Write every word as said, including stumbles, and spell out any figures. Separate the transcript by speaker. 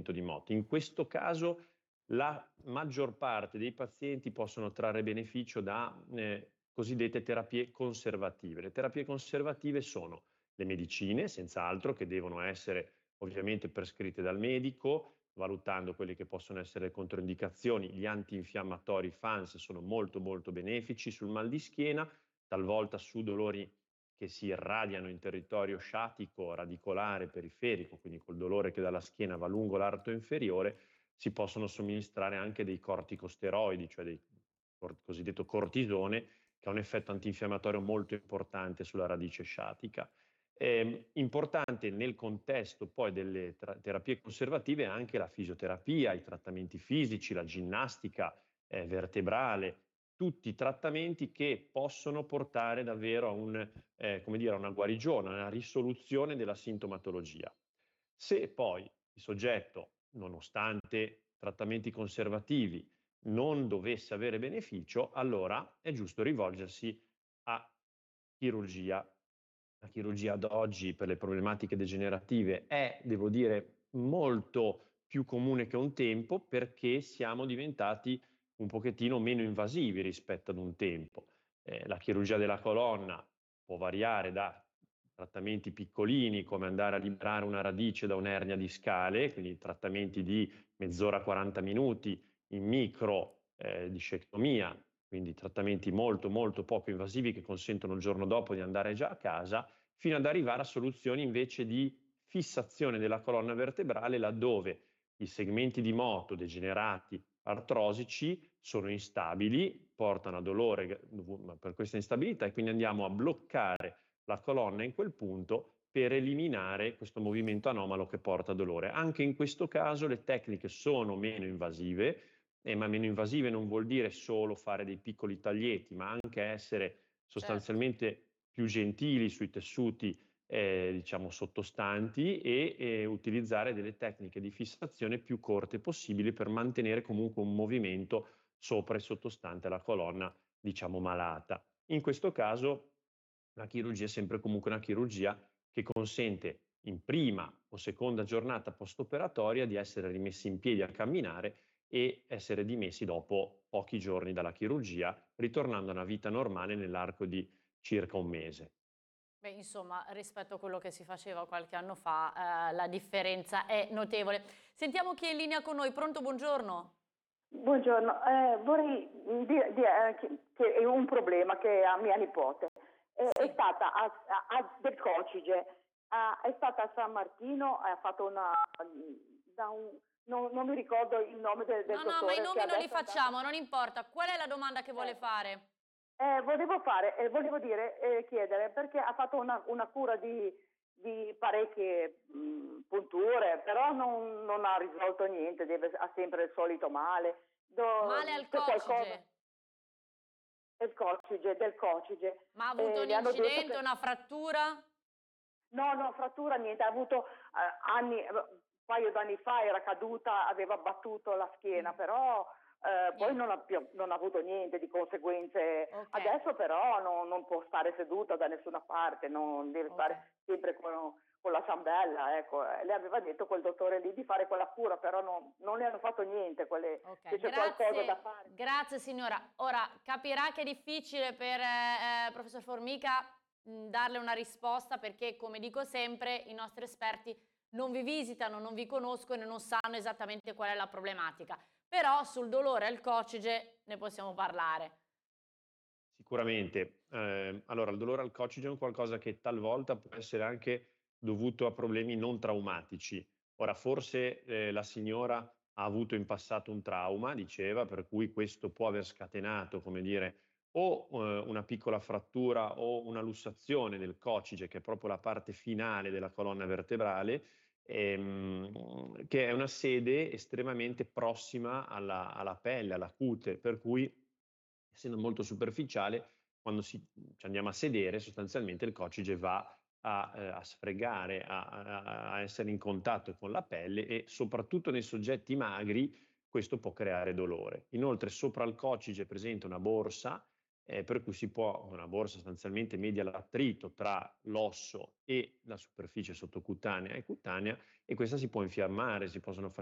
Speaker 1: movimento di moto. In questo caso la maggior parte dei pazienti possono trarre beneficio da eh, cosiddette terapie conservative. Le terapie conservative sono le medicine, senz'altro, che devono essere ovviamente prescritte dal medico, valutando quelle che possono essere le controindicazioni. Gli antinfiammatori F A N S sono molto molto benefici sul mal di schiena, talvolta su dolori che si irradiano in territorio sciatico, radicolare, periferico, quindi col dolore che dalla schiena va lungo l'arto inferiore, si possono somministrare anche dei corticosteroidi, cioè del cosiddetto cortisone, che ha un effetto antinfiammatorio molto importante sulla radice sciatica. Eh, importante nel contesto poi delle terapie conservative anche la fisioterapia, i trattamenti fisici, la ginnastica eh, vertebrale, tutti trattamenti che possono portare davvero a un, eh, come dire, a una guarigione, a una risoluzione della sintomatologia. Se poi il soggetto, nonostante trattamenti conservativi, non dovesse avere beneficio, allora è giusto rivolgersi a chirurgia. La chirurgia ad oggi per le problematiche degenerative è, devo dire, molto più comune che un tempo perché siamo diventati un pochettino meno invasivi rispetto ad un tempo. Eh, la chirurgia della colonna può variare da trattamenti piccolini come andare a liberare una radice da un'ernia discale, quindi trattamenti di mezz'ora, quaranta minuti in micro eh, discectomia, quindi trattamenti molto molto poco invasivi che consentono il giorno dopo di andare già a casa, fino ad arrivare a soluzioni invece di fissazione della colonna vertebrale laddove i segmenti di moto degenerati, artrosici, sono instabili, portano a dolore per questa instabilità e quindi andiamo a bloccare la colonna in quel punto per eliminare questo movimento anomalo che porta a dolore. Anche in questo caso le tecniche sono meno invasive, eh, ma meno invasive non vuol dire solo fare dei piccoli taglietti, ma anche essere sostanzialmente
Speaker 2: Certo.
Speaker 1: più gentili sui tessuti eh, diciamo sottostanti e, e utilizzare delle tecniche di fissazione più corte possibili per mantenere comunque un movimento sopra e sottostante la colonna, diciamo, malata. In questo caso la chirurgia è sempre comunque una chirurgia che consente in prima o seconda giornata post-operatoria di essere rimessi in piedi a camminare e essere dimessi dopo pochi giorni dalla chirurgia, ritornando a una vita normale nell'arco di circa un mese.
Speaker 2: Beh, insomma, rispetto a quello che si faceva qualche anno fa, eh, la differenza è notevole. Sentiamo chi è in linea con noi. Pronto, buongiorno.
Speaker 3: Buongiorno, eh, vorrei dire, dire che, che è un problema che ha mia nipote. Eh,
Speaker 2: Sì.
Speaker 3: È stata a, a- a- del Cocige, a- è stata a San Martino, ha fatto una... da un- non, non mi ricordo il nome del, del
Speaker 2: No, no, ma i
Speaker 3: dottore che
Speaker 2: nomi non li
Speaker 3: adesso è andato...
Speaker 2: facciamo, non importa. Qual è la domanda che vuole
Speaker 3: Eh,
Speaker 2: fare?
Speaker 3: eh, volevo fare, eh, volevo dire, eh, chiedere, perché ha fatto una, una cura di, di parecchie mh, punture, però non, non ha risolto niente, deve- ha sempre il solito male.
Speaker 2: Male
Speaker 3: Do-
Speaker 2: al
Speaker 3: c'è qualcosa
Speaker 2: coccige.
Speaker 3: del cocige, del cocige.
Speaker 2: Ma ha avuto
Speaker 3: Eh,
Speaker 2: un
Speaker 3: le hanno detto
Speaker 2: incidente,
Speaker 3: che
Speaker 2: una frattura?
Speaker 3: no, no, frattura niente, ha avuto eh, anni, eh, un paio d'anni fa era caduta, aveva battuto la schiena,
Speaker 2: Mm,
Speaker 3: però eh, poi
Speaker 2: niente.
Speaker 3: non ha, più- non ha avuto niente di conseguenze.
Speaker 2: Ok,
Speaker 3: Adesso però no- non può stare seduta da nessuna parte, non deve
Speaker 2: ok.
Speaker 3: stare sempre con, con la ciambella, ecco. Eh, Le aveva detto quel dottore lì di fare quella cura, però non, non le hanno fatto niente, quelle,
Speaker 2: Ok,
Speaker 3: se c'è qualcosa da
Speaker 2: grazie,
Speaker 3: fare.
Speaker 2: grazie signora. Ora capirà che è difficile per eh, eh, professor Formica mh, darle una risposta perché, come dico sempre, i nostri esperti non vi visitano, non vi conoscono e non sanno esattamente qual è la problematica. Però sul dolore al coccige ne possiamo parlare.
Speaker 1: Sicuramente. Eh, allora, il dolore al coccige è un qualcosa che talvolta può essere anche dovuto a problemi non traumatici. Ora, forse eh, la signora ha avuto in passato un trauma, diceva, per cui questo può aver scatenato, come dire, o eh, una piccola frattura o una lussazione del coccige, che è proprio la parte finale della colonna vertebrale, ehm, che è una sede estremamente prossima alla, alla pelle, alla cute, per cui essendo molto superficiale, quando si, ci andiamo a sedere, sostanzialmente il coccige va a, eh, a sfregare, a, a- a essere in contatto con la pelle e soprattutto nei soggetti magri questo può creare dolore. Inoltre sopra il coccige è presente una borsa, eh, per cui si può, una borsa sostanzialmente media l'attrito tra l'osso e la superficie sottocutanea e cutanea, e questa si può infiammare, si possono